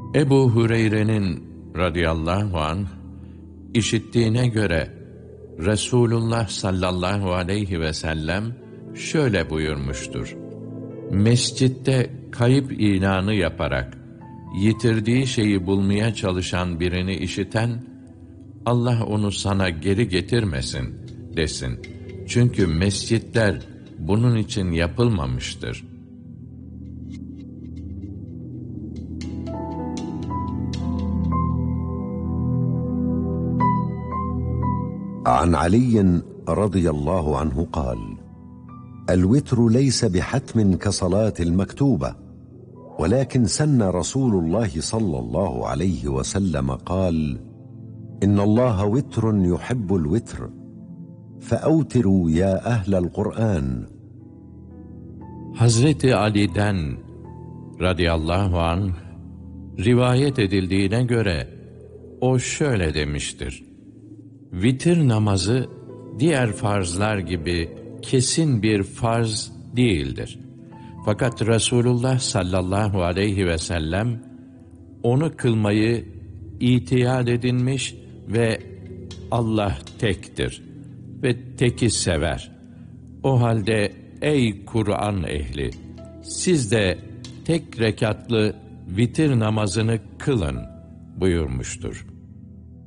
Ebu Hureyre'nin radıyallahu anh işittiğine göre Resulullah sallallahu aleyhi ve sellem şöyle buyurmuştur: Mescitte kayıp ilanı yaparak yitirdiği şeyi bulmaya çalışan birini işiten, Allah onu sana geri getirmesin desin. Çünkü mescitler bunun için yapılmamıştır. عن علي رضي الله عنه قال: الوتر ليس بحتم كصلاة المكتوبة، ولكن سن رسول الله صلى الله عليه وسلم قال: إن الله وتر يحب الوتر فأوتروا يا أهل القرآن. Hazreti Ali'den radıyallahu anh rivayet edildiğine göre o şöyle demiştir: Vitir namazı diğer farzlar gibi kesin bir farz değildir. Fakat Resulullah sallallahu aleyhi ve sellem onu kılmayı itiyad edinmiş ve Allah tektir ve teki sever. O halde ey Kur'an ehli, siz de tek rekatlı vitir namazını kılın buyurmuştur.